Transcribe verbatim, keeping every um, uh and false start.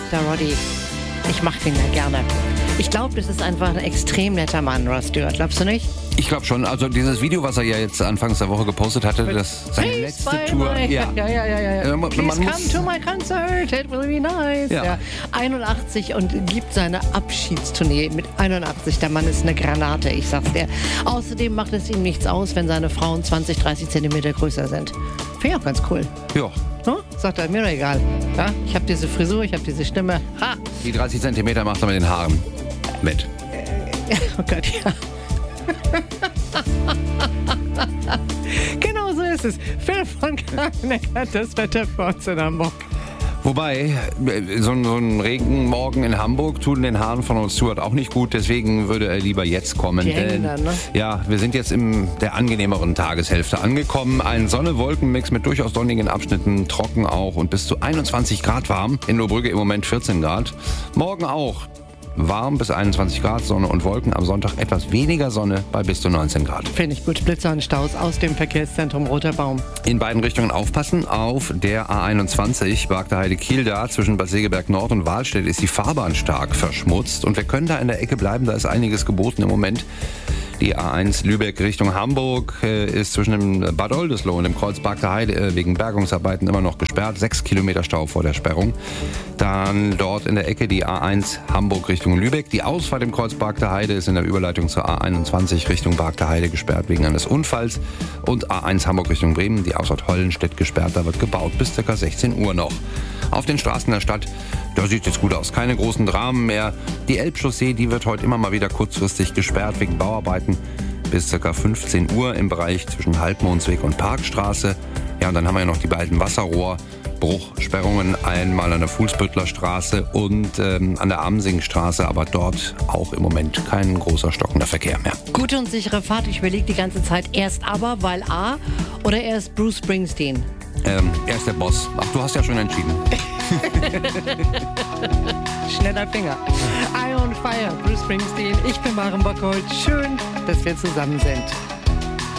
sagt der Roddy, ich mag den ja gerne. Ich glaube, das ist einfach ein extrem netter Mann, Rod Stewart. Glaubst du nicht? Ich glaube schon. Also dieses Video, was er ja jetzt anfangs der Woche gepostet hatte, das seine Please letzte buy Tour. My, Ja, ja, ja, ja. ja. Äh, man, Please man come muss, to my concert, it will be nice. Ja. Ja. einundachtzig und gibt seine Abschiedstournee mit einundachtzig. Der Mann ist eine Granate, ich sag's dir. Außerdem macht es ihm nichts aus, wenn seine Frauen zwanzig, dreißig Zentimeter größer sind. Finde ich auch ganz cool. ja, Hm? Sagt er, mir doch egal. Ja? Ich habe diese Frisur, ich habe diese Stimme. Ha! die dreißig Zentimeter macht er mit den Haaren mit. Oh Gott, ja. Genau so ist es. Phil von Kahnecker, das Wetter für uns in Hamburg. Wobei, so ein, so ein Regenmorgen in Hamburg tut den Haaren von Rod Stewart auch nicht gut, deswegen würde er lieber jetzt kommen. Die Denn, hängen dann, ne? ja, wir sind jetzt in der angenehmeren Tageshälfte angekommen. Ein Sonne-Wolken-Mix mit durchaus sonnigen Abschnitten, trocken auch und bis zu einundzwanzig Grad warm. In Lohbrügge im Moment vierzehn Grad. Morgen auch warm bis einundzwanzig Grad, Sonne und Wolken. Am Sonntag etwas weniger Sonne bei bis zu neunzehn Grad. Finde ich gut. Blitzer und Staus aus dem Verkehrszentrum Roter Baum. In beiden Richtungen aufpassen. Auf der A einundzwanzig, Bargteheide-Kiel da, zwischen Bad Segeberg Nord und Wahlstedt ist die Fahrbahn stark verschmutzt. Und wir können da in der Ecke bleiben, da ist einiges geboten im Moment. Die A eins Lübeck Richtung Hamburg äh, ist zwischen dem Bad Oldesloe und dem Kreuz Bargteheide äh, wegen Bergungsarbeiten immer noch gesperrt. Sechs Kilometer Stau vor der Sperrung. Dann dort in der Ecke die A eins Hamburg Richtung Lübeck. Die Ausfahrt im Kreuz Bargteheide ist in der Überleitung zur A einundzwanzig Richtung Bargteheide gesperrt wegen eines Unfalls. Und A eins Hamburg Richtung Bremen, die Ausfahrt Hollenstedt gesperrt. Da wird gebaut bis ca. sechzehn Uhr noch. Auf den Straßen der Stadt, da sieht es jetzt gut aus. Keine großen Dramen mehr. Die Elbchaussee, die wird heute immer mal wieder kurzfristig gesperrt wegen Bauarbeiten bis ca. fünfzehn Uhr im Bereich zwischen Halbmondsweg und Parkstraße. Ja, und dann haben wir ja noch die beiden Wasserrohrbruchsperrungen, einmal an der Fuhlsbüttler Straße und ähm, an der Amsingstraße, aber dort auch im Moment kein großer stockender Verkehr mehr. Gute und sichere Fahrt. Ich überlege die ganze Zeit erst aber, weil A oder erst Bruce Springsteen. Ähm, er ist der Boss. Ach, du hast ja schon entschieden. Schneller Finger. Eye on Fire, Bruce Springsteen. Ich bin Maren Bockholt. Schön, dass wir zusammen sind.